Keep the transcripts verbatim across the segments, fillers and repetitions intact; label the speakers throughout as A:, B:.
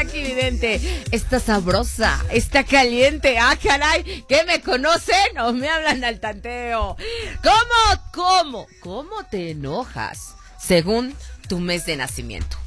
A: Jackie Vidente. Está sabrosa, está caliente. Ah, caray, ¿qué me conocen o me hablan al tanteo? ¿Cómo, cómo, cómo te enojas según tu mes de nacimiento?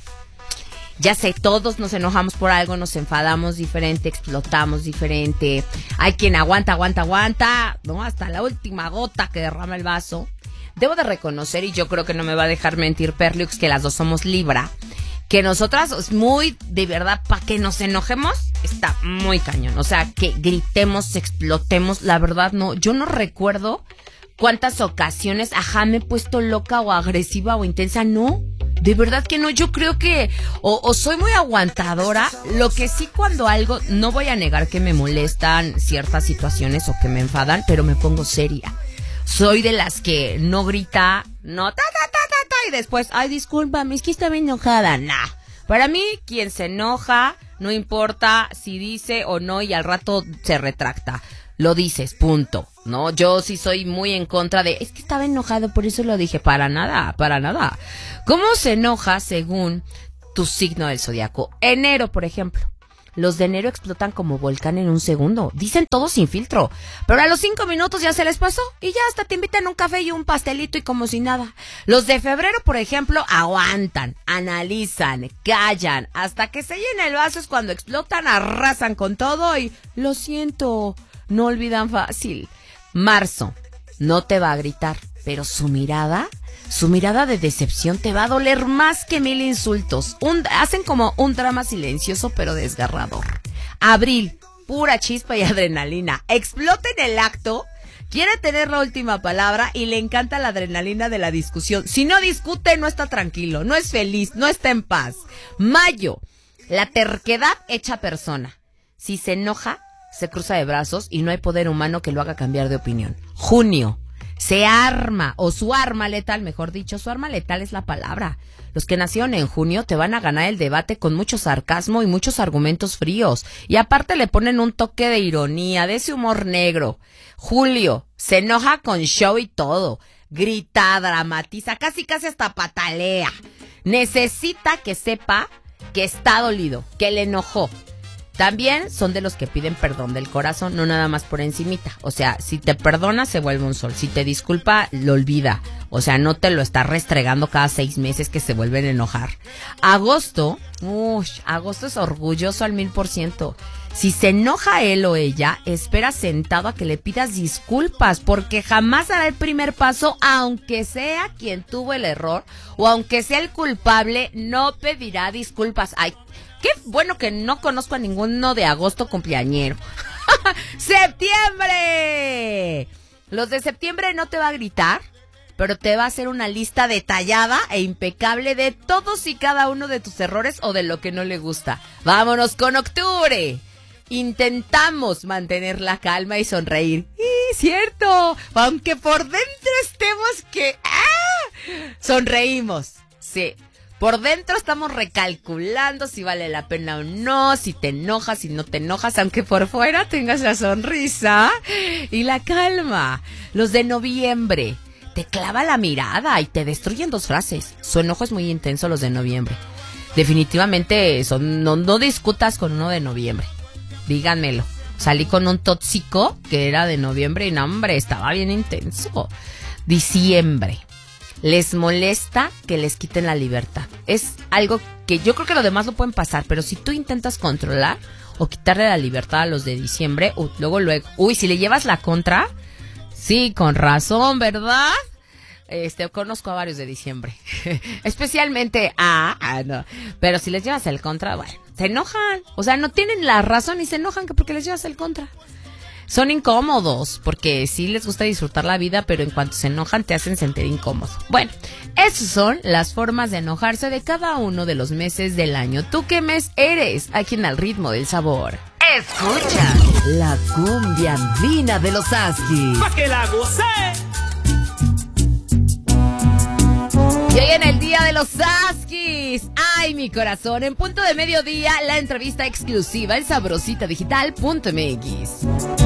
A: Ya sé, todos nos enojamos por algo, nos enfadamos diferente, explotamos diferente. Hay quien aguanta, aguanta, aguanta, ¿no? Hasta la última gota que derrama el vaso. Debo de reconocer, y yo creo que no me va a dejar mentir Perlux, que las dos somos Libra. Que nosotras, es muy, de verdad, para que nos enojemos, está muy cañón. O sea, que gritemos, explotemos, la verdad no. Yo no recuerdo cuántas ocasiones, ajá, me he puesto loca o agresiva o intensa, no. De verdad que no, yo creo que o, o soy muy aguantadora, lo que sí cuando algo, no voy a negar que me molestan ciertas situaciones o que me enfadan, pero me pongo seria. Soy de las que no grita, no ta ta ta ta ta y después, ay discúlpame, es que estaba enojada, nah. Para mí, quien se enoja, no importa si dice o no y al rato se retracta. Lo dices, punto, ¿no? Yo sí soy muy en contra de, es que estaba enojado, por eso lo dije, para nada, para nada. ¿Cómo se enoja según tu signo del zodiaco? Enero, por ejemplo. Los de enero explotan como volcán en un segundo. Dicen todo sin filtro. Pero a los cinco minutos ya se les pasó. Y ya hasta te invitan un café y un pastelito y como si nada. Los de febrero, por ejemplo, aguantan, analizan, callan. Hasta que se llena el vaso es cuando explotan, arrasan con todo y lo siento, no olvidan fácil. Marzo, no te va a gritar, pero su mirada... Su mirada de decepción te va a doler más que mil insultos. Un, hacen como un drama silencioso pero desgarrador. Abril, pura chispa y adrenalina. Explota en el acto, quiere tener la última palabra y le encanta la adrenalina de la discusión. Si no discute, no está tranquilo, no es feliz, no está en paz. Mayo, la terquedad hecha persona. Si se enoja, se cruza de brazos y no hay poder humano que lo haga cambiar de opinión. Junio. Se arma, o su arma letal, mejor dicho, su arma letal es la palabra. Los que nacieron en junio te van a ganar el debate con mucho sarcasmo y muchos argumentos fríos. Y aparte le ponen un toque de ironía, de ese humor negro. Julio, se enoja con show y todo. Grita, dramatiza, casi casi hasta patalea. Necesita que sepa que está dolido, que le enojó. También son de los que piden perdón del corazón, no nada más por encimita. O sea, si te perdona, se vuelve un sol. Si te disculpa, lo olvida. O sea, no te lo está restregando cada seis meses que se vuelven a enojar. Agosto, uy, agosto es orgulloso al mil por ciento. Si se enoja él o ella, espera sentado a que le pidas disculpas, porque jamás hará el primer paso, aunque sea quien tuvo el error, o aunque sea el culpable, no pedirá disculpas. Ay, qué bueno que no conozco a ninguno de agosto cumpleañero. ¡Septiembre! Los de septiembre no te va a gritar, pero te va a hacer una lista detallada e impecable de todos y cada uno de tus errores o de lo que no le gusta. ¡Vámonos con octubre! Intentamos mantener la calma y sonreír. ¡Y cierto! Aunque por dentro estemos que... ¡ah! Sonreímos. Sí. Por dentro estamos recalculando si vale la pena o no, si te enojas, si no te enojas, aunque por fuera tengas la sonrisa y la calma. Los de noviembre, te clava la mirada y te destruyen dos frases. Su enojo es muy intenso, los de noviembre. Definitivamente son, no, no discutas con uno de noviembre. Díganmelo. Salí con un tóxico que era de noviembre y no, hombre, estaba bien intenso. Diciembre. Les molesta que les quiten la libertad. Es algo que yo creo que los demás no pueden pasar, pero si tú intentas controlar o quitarle la libertad a los de diciembre, uh, luego, luego, uy, si le llevas la contra, sí, con razón, ¿verdad? Este, conozco a varios de diciembre, especialmente a, ah, no, pero si les llevas el contra, bueno, se enojan, o sea, no tienen la razón y se enojan que porque les llevas el contra. Son incómodos, porque sí les gusta disfrutar la vida, pero en cuanto se enojan te hacen sentir incómodo. Bueno, esas son las formas de enojarse de cada uno de los meses del año. ¿Tú qué mes eres? Aquí en Al Ritmo del Sabor.
B: Escucha la cumbia andina de los Askis.
C: ¡Pa' que la goce!
A: Y hoy en el Día de los Askis, ¡ay, mi corazón! En punto de mediodía, la entrevista exclusiva en sabrosita digital punto m x.